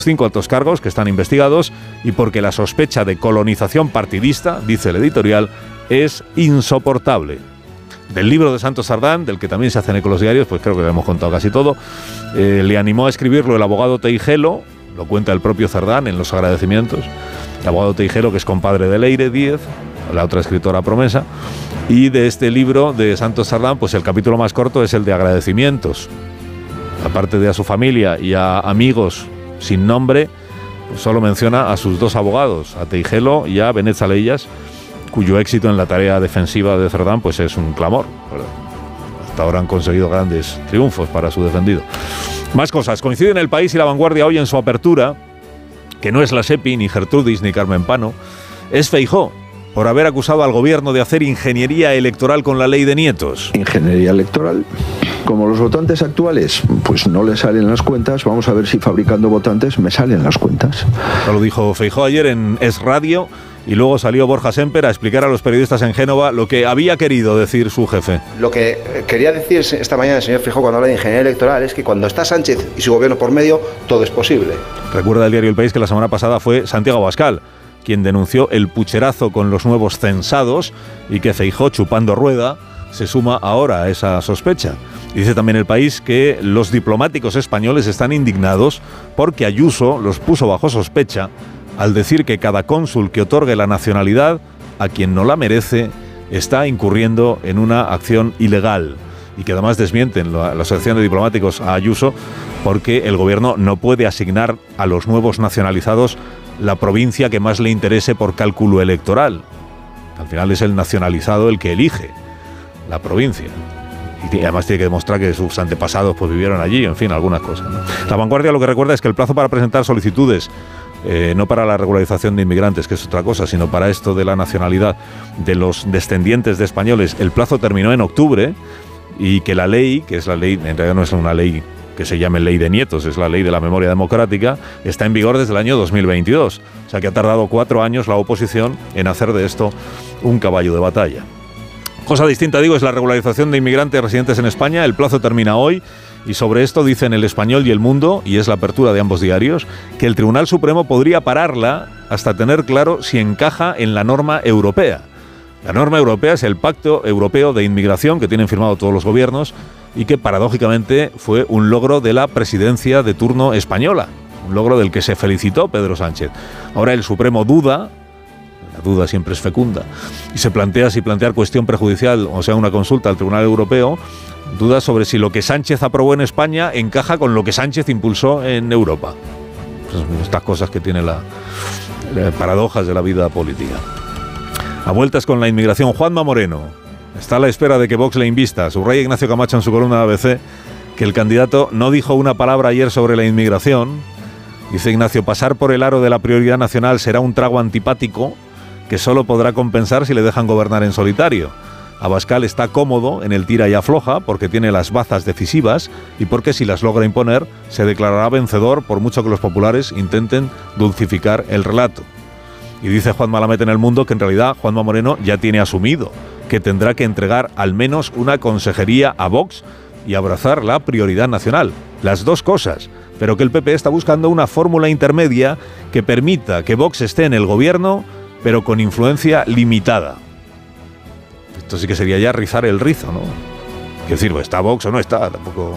5 altos cargos que están investigados y porque la sospecha de colonización partidista, dice el editorial, es insoportable. Del libro de Santos Sardán, del que también se hacen eco los diarios, pues creo que le hemos contado casi todo, le animó a escribirlo el abogado Teijelo, lo cuenta el propio Sardán en los agradecimientos, el abogado Teijelo, que es compadre de Leire Díez, la otra escritora promesa, y de este libro de Santos Sardán, pues el capítulo más corto es el de agradecimientos. Aparte de a su familia y a amigos sin nombre, pues solo menciona a sus dos abogados, a Teijelo y a Benet Salellas, cuyo éxito en la tarea defensiva de Cerdán pues es un clamor, ¿verdad? Hasta ahora han conseguido grandes triunfos para su defendido. Más cosas. Coinciden El País y La Vanguardia hoy en su apertura, que no es la SEPI, ni Gertrudis, ni Carmen Pano, es Feijóo, por haber acusado al gobierno de hacer ingeniería electoral con la ley de nietos. Ingeniería electoral. Como los votantes actuales, pues no les salen las cuentas, vamos a ver si fabricando votantes me salen las cuentas. Lo dijo Feijóo ayer en Es Radio, y luego salió Borja Semper a explicar a los periodistas en Génova lo que había querido decir su jefe. Lo que quería decir esta mañana el señor Feijóo cuando habla de ingeniería electoral es que cuando está Sánchez y su gobierno por medio, todo es posible. Recuerda el diario El País que la semana pasada fue Santiago Abascal quien denunció el pucherazo con los nuevos censados y que Feijóo, chupando rueda, se suma ahora a esa sospecha. Dice también El País que los diplomáticos españoles están indignados porque Ayuso los puso bajo sospecha al decir que cada cónsul que otorgue la nacionalidad a quien no la merece está incurriendo en una acción ilegal, y que además desmienten la Asociación de Diplomáticos a Ayuso porque el gobierno no puede asignar a los nuevos nacionalizados la provincia que más le interese por cálculo electoral. Al final es el nacionalizado el que elige la provincia. Y además tiene que demostrar que sus antepasados pues vivieron allí, en fin, algunas cosas, ¿no? La Vanguardia lo que recuerda es que el plazo para presentar solicitudes, no para la regularización de inmigrantes, que es otra cosa, sino para esto de la nacionalidad de los descendientes de españoles, el plazo terminó en octubre, y que la ley, que es la ley, en realidad no es una ley que se llame ley de nietos, es la ley de la memoria democrática, está en vigor desde el año 2022. O sea que ha tardado 4 años la oposición en hacer de esto un caballo de batalla. Cosa distinta, digo, es la regularización de inmigrantes residentes en España. El plazo termina hoy y sobre esto dicen El Español y El Mundo, y es la apertura de ambos diarios, que el Tribunal Supremo podría pararla hasta tener claro si encaja en la norma europea. La norma europea es el Pacto Europeo de Inmigración que tienen firmado todos los gobiernos y que paradójicamente fue un logro de la presidencia de turno española, un logro del que se felicitó Pedro Sánchez. Ahora el Supremo duda, la duda siempre es fecunda, y se plantea si plantear cuestión prejudicial, o sea, una consulta al Tribunal Europeo, duda sobre si lo que Sánchez aprobó en España encaja con lo que Sánchez impulsó en Europa. Pues estas cosas que tiene las paradojas de la vida política. A vueltas con la inmigración, Juanma Moreno está a la espera de que Vox le invista. Subraya Ignacio Camacho en su columna de ABC que el candidato no dijo una palabra ayer sobre la inmigración. Dice Ignacio, pasar por el aro de la prioridad nacional será un trago antipático que solo podrá compensar si le dejan gobernar en solitario. Abascal está cómodo en el tira y afloja porque tiene las bazas decisivas y porque si las logra imponer se declarará vencedor por mucho que los populares intenten dulcificar el relato. Y dice Juanma Lamet en El Mundo que en realidad Juanma Moreno ya tiene asumido que tendrá que entregar al menos una consejería a Vox y abrazar la prioridad nacional. Las dos cosas, pero que el PP está buscando una fórmula intermedia que permita que Vox esté en el gobierno, pero con influencia limitada. Esto sí que sería ya rizar el rizo, ¿no? ¿Qué decir? ¿Está Vox o no está? Tampoco...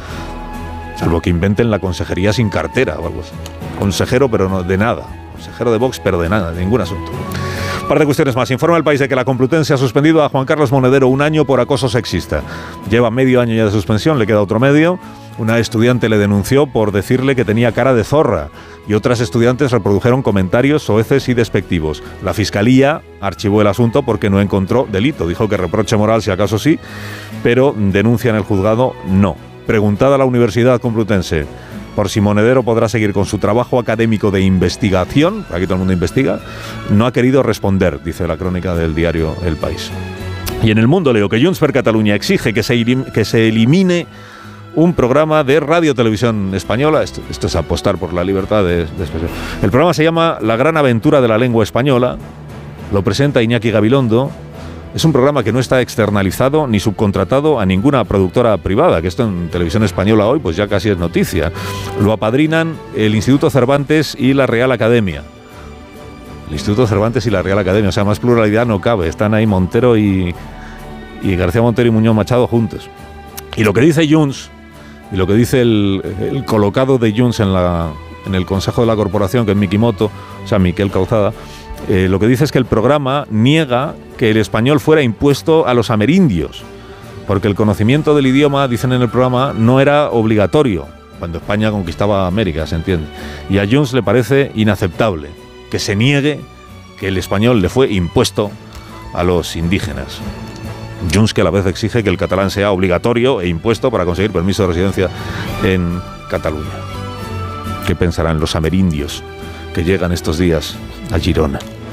Salvo que inventen la consejería sin cartera o algo así. Consejero, pero no de nada. Consejero de Vox, pero de nada, de ningún asunto. Un par de cuestiones más. Informa El País de que la Complutense ha suspendido a Juan Carlos Monedero 1 año por acoso sexista. Lleva medio año ya de suspensión, le queda otro medio. Una estudiante le denunció por decirle que tenía cara de zorra y otras estudiantes reprodujeron comentarios soeces y despectivos. La Fiscalía archivó el asunto porque no encontró delito. Dijo que reproche moral si acaso sí, pero denuncia en el juzgado no. Preguntada a la Universidad Complutense por si Monedero podrá seguir con su trabajo académico de investigación, aquí todo el mundo investiga, no ha querido responder, dice la crónica del diario El País. Y en El Mundo leo que Junts per Catalunya exige que se elimine un programa de Radio Televisión Española. Esto es apostar por la libertad de expresión. El programa se llama La Gran Aventura de la Lengua Española, lo presenta Iñaki Gabilondo, Es un programa que no está externalizado ni subcontratado a ninguna productora privada, que esto en Televisión Española hoy pues ya casi es noticia. Lo apadrinan el Instituto Cervantes y la Real Academia. El Instituto Cervantes y la Real Academia, o sea, más pluralidad no cabe. Están ahí Montero y García Montero y Muñoz Machado juntos. Y lo que dice Junts, y lo que dice el colocado de Junts en el Consejo de la Corporación, que es Mikimoto, o sea, Miquel Calzada, lo que dice es que el programa niega que el español fuera impuesto a los amerindios, porque el conocimiento del idioma, dicen en el programa, no era obligatorio cuando España conquistaba América, se entiende. Y a Junts le parece inaceptable que se niegue que el español le fue impuesto a los indígenas. Junts, que a la vez exige que el catalán sea obligatorio e impuesto para conseguir permiso de residencia en Cataluña. ¿Qué pensarán los amerindios que llegan estos días a Girona?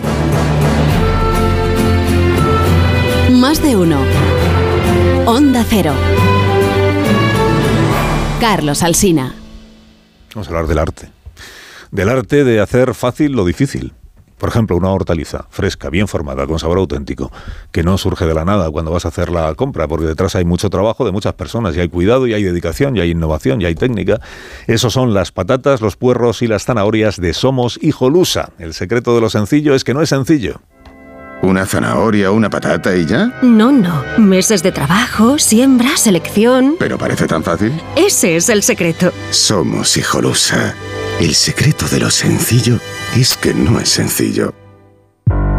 Más de uno. Onda Cero. Carlos Alsina. Vamos a hablar del arte. Del arte de hacer fácil lo difícil. Por ejemplo, una hortaliza fresca, bien formada, con sabor auténtico, que no surge de la nada cuando vas a hacer la compra, porque detrás hay mucho trabajo de muchas personas, y hay cuidado, y hay dedicación, y hay innovación, y hay técnica. Esos son las patatas, los puerros y las zanahorias de Somos Hijolusa. El secreto de lo sencillo es que no es sencillo. ¿Una zanahoria, una patata y ya? No. Meses de trabajo, siembra, selección... ¿Pero parece tan fácil? Ese es el secreto. Somos Hijolusa. El secreto de lo sencillo es que no es sencillo.